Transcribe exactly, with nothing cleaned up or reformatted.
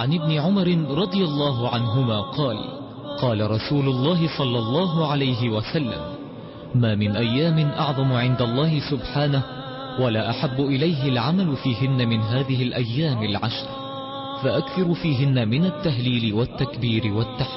وعن ابن عمر رضي الله عنهما قال قال رسول الله صلى الله عليه وسلم ما من أيام أعظم عند الله سبحانه ولا أحب إليه العمل فيهن من هذه الأيام العشر، فأكثر فيهن من التهليل والتكبير والتحميد.